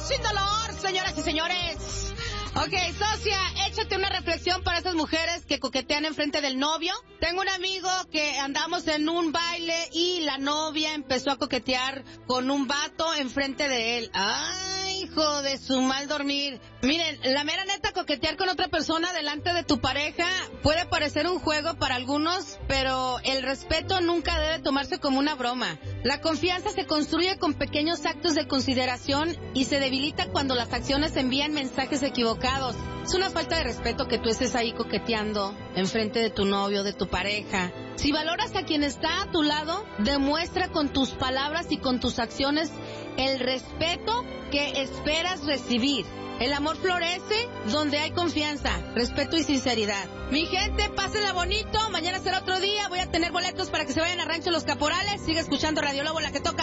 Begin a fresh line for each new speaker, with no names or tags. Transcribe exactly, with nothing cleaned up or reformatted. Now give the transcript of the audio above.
sin dolor, señoras y señores. Ok, socia, échate una reflexión para esas mujeres que coquetean enfrente del novio. Tengo un amigo que andamos en un baile y la novia empezó a coquetear con un vato enfrente de él. Ay, hijo de su mal dormir. Miren, la mera neta, coquetear con otra persona delante de tu pareja puede parecer un juego para algunos, pero el respeto nunca debe tomarse como una broma. La confianza se construye con pequeños actos de consideración y se debilita cuando las acciones envían mensajes equivocados. Es una falta de respeto que tú estés ahí coqueteando enfrente de tu novio, de tu pareja. Si valoras a quien está a tu lado, demuestra con tus palabras y con tus acciones el respeto que esperas recibir. El amor florece donde hay confianza, respeto y sinceridad. Mi gente, pásenla bonito. Mañana será otro día. Voy a tener boletos para que se vayan a Rancho Los Caporales. Sigue escuchando Radio Lobo, la que toca.